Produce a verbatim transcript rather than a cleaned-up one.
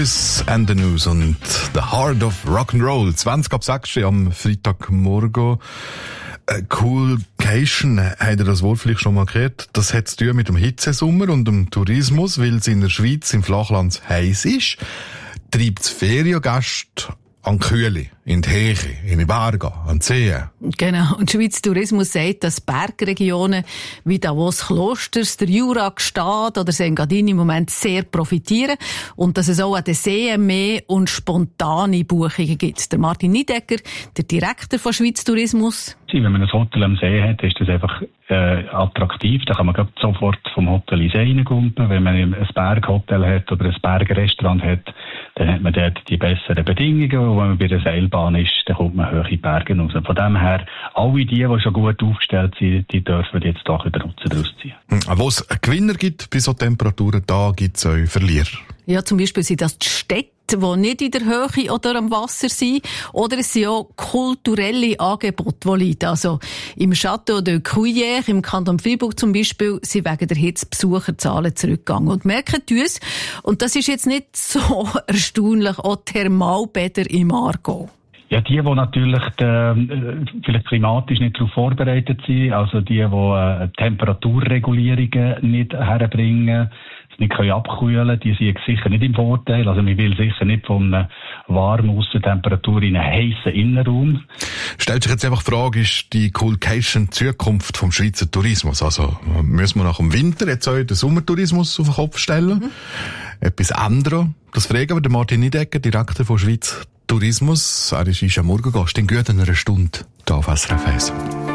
Lewis and the News und The Heart of Rock'n'Roll. zwanzig ab sechs am Freitagmorgen. Coolcation, habt ihr das Wort vielleicht schon mal gehört? Das hat zu tun mit dem Hitzesommer und dem Tourismus, weil es in der Schweiz im Flachland heiß ist. Treibt es Feriengäste an die Kühle, in die Höhe, in die Berge, an die Seen. Genau. Und Schweiz Tourismus sagt, dass Bergregionen wie Davos Klosters, der Jura, Gstaad oder Engadin im Moment sehr profitieren und dass es auch an den Seen mehr und spontane Buchungen gibt. Der Martin Niedecker, der Direktor von Schweiz Tourismus. Wenn man ein Hotel am See hat, ist das einfach äh, attraktiv. Da kann man sofort vom Hotel ins See reingumpen. Wenn man ein Berghotel hat oder ein Bergrestaurant hat, dann hat man dort die besseren Bedingungen. Und wenn man bei der Seilbahn ist, dann kommt man hohe Berge raus. Von dem her, alle die, die schon gut aufgestellt sind, die dürfen jetzt auch wieder Nutzen daraus ziehen. Wo es Gewinner gibt bei so Temperaturen, da gibt es auch Verlierer. Ja, zum Beispiel sind das die Städte, die nicht in der Höhe oder am Wasser sind. Oder es sind auch kulturelle Angebote, die liegen. Also im Château de Cuillère, im Kanton Fribourg zum Beispiel, sind wegen der Hitze Besucherzahlen zurückgegangen. Und merken uns, und das ist jetzt nicht so erstaunlich, auch Thermalbäder im Aargau. Ja, die, die natürlich äh, vielleicht klimatisch nicht darauf vorbereitet sind, also die, die äh, Temperaturregulierungen nicht herbringen, nicht können abkühlen, die sind sicher nicht im Vorteil. Also man will sicher nicht von einer warmen Aussentemperatur in einen heissen Innenraum. Stellt sich jetzt einfach die Frage, ist die Coolcation die Zukunft vom Schweizer Tourismus? Also müssen wir nach dem Winter jetzt auch den Sommertourismus auf den Kopf stellen? Mhm. Etwas ändern? Das fragen wir den Martin Niedecker, Direktor von Schweiz Tourismus. Er ist am Morgengast in gut einer Stunde hier auf S R F eins.